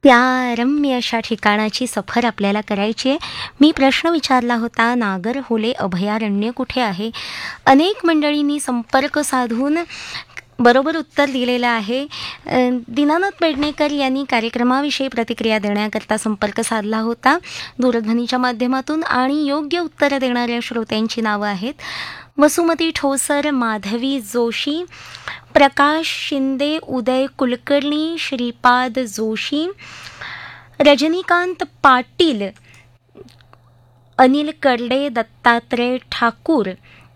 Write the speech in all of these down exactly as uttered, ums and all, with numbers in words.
त्या रम्य अशा ठिकाणाची सफर आपल्याला करायची आहे. मी प्रश्न विचारला होता, नागरहोले अभयारण्य कुठे आहे? अनेक मंडळींनी संपर्क साधून बरोबर उत्तर दिलेलं आहे. अ, दीनानाथ पेडणेकर यांनी कार्यक्रमाविषयी प्रतिक्रिया देण्याकरता संपर्क साधला होता दूरध्वनीच्या माध्यमातून, आणि योग्य उत्तरं देणाऱ्या श्रोत्यांची नावं आहेत: वसुमती ठोसर, माधवी जोशी, प्रकाश शिंदे, उदय कुलकर्णी, श्रीपाद जोशी, रजनीकांत पाटील, अनिल कर्डे, दत्तात्रय ठाकूर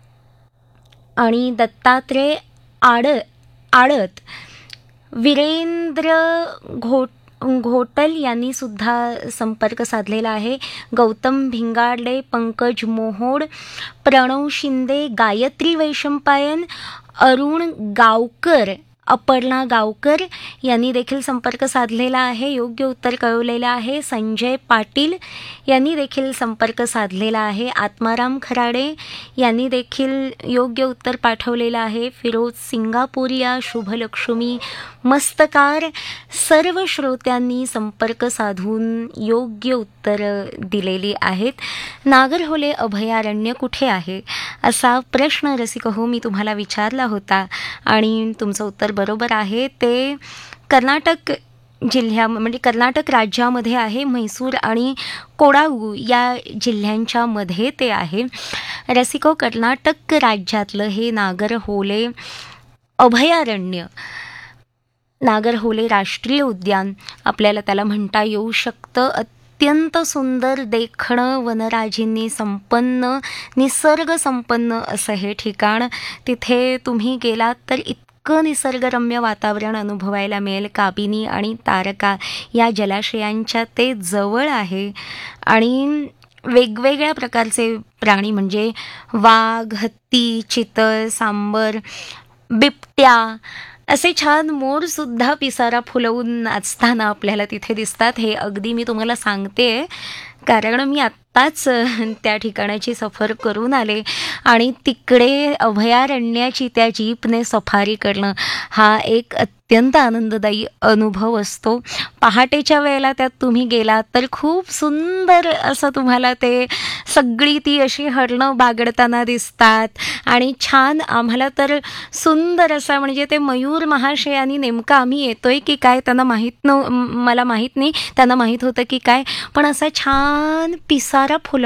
आणि दत्तात्रय आड आडत, वीरेंद्र घोट घोटल यांनी सुद्धा संपर्क साधलेला आहे. गौतम भिंगाडे, पंकज मोहोड, प्रणव शिंदे, गायत्री वैशंपायन, अरुण गावकर, अपर्णा गावकर यांनी देखील संपर्क साधलेला आहे. योग्य उत्तर कळवलेलं आहे. संजय पाटील यांनी देखील संपर्क साधलेला आहे. आत्माराम खराडे यांनी देखील योग्य उत्तर पाठवलेलं आहे. फिरोज सिंगापुरिया, शुभलक्ष्मी मस्तकार, सर्व श्रोत्यांनी संपर्क साधून योग्य उत्तरं दिलेली आहेत. नागरहोले अभयारण्य कुठे आहे असा प्रश्न रसिक हो मी तुम्हाला विचारला होता, आणि तुमचं उत्तर बरोबर आहे. ते कर्नाटक जिल्ह्या म्हणजे कर्नाटक राज्यामध्ये आहे. म्हैसूर आणि कोडागू या जिल्ह्यांच्या मध्ये ते आहे. रसिको, कर्नाटक राज्यातलं हे नागरहोले अभयारण्य, नागरहोले राष्ट्रीय उद्यान आपल्याला त्याला म्हणता येऊ शकतं. अत्यंत सुंदर देखणं, वनराजींनी संपन्न, निसर्ग संपन्न असं हे ठिकाण. तिथे तुम्ही गेलात तर इतकं निसर्गरम्य वातावरण अनुभवायला मिळेल. काबिनी आणि तारका या जलाशयांच्या ते जवळ आहे, आणि वेगवेगळ्या प्रकारचे प्राणी म्हणजे वाघ, हत्ती, चितळ, सांबर, बिबट्या असे छान मोरसुद्धा पिसारा फुलवून नाचताना आपल्याला तिथे दिसतात. हे अगदी मी तुम्हाला सांगते कारण मी आत्ताच त्या ठिकाणाची सफर करून आले, आणि तिकडे अभयारण्याची त्या जीपने सफारी करणं हा एक अत्यंत आनंददायी अनुभव असतो. पहाटेच्या वेळेला त्यात तुम्ही गेलात तर खूप सुंदर असं तुम्हाला ते सगळी ती अशी हरणं बागडताना दिसतात, आणि छान आम्हाला तर सुंदर असा म्हणजे ते मयूर महाशयांनी नेमकं आम्ही येतोय की काय त्यांना माहीत न मला माहीत नाही, त्यांना माहीत होतं की काय, पण असा छान पिसारा फुल